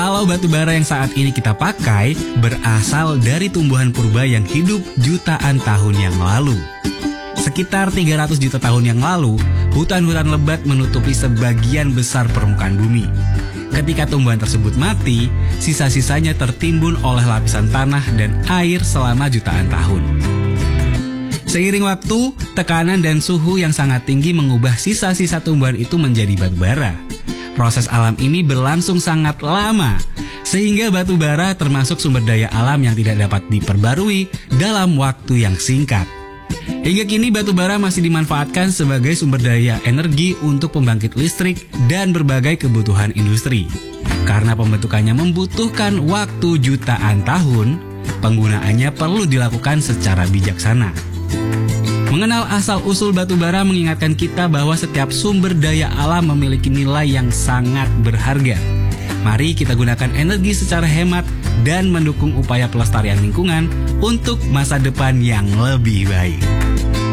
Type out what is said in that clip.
Kalau batu bara yang saat ini kita pakai berasal dari tumbuhan purba yang hidup jutaan tahun yang lalu. Sekitar 300 juta tahun yang lalu, hutan-hutan lebat menutupi sebagian besar permukaan bumi. Ketika tumbuhan tersebut mati, sisa-sisanya tertimbun oleh lapisan tanah dan air selama jutaan tahun. Seiring waktu, tekanan dan suhu yang sangat tinggi mengubah sisa-sisa tumbuhan itu menjadi batu bara. Proses alam ini berlangsung sangat lama, sehingga batu bara termasuk sumber daya alam yang tidak dapat diperbarui dalam waktu yang singkat. Hingga kini batu bara masih dimanfaatkan sebagai sumber daya energi untuk pembangkit listrik dan berbagai kebutuhan industri. Karena pembentukannya membutuhkan waktu jutaan tahun, penggunaannya perlu dilakukan secara bijaksana. Mengenal asal-usul batu bara mengingatkan kita bahwa setiap sumber daya alam memiliki nilai yang sangat berharga. Mari kita gunakan energi secara hemat dan mendukung upaya pelestarian lingkungan untuk masa depan yang lebih baik.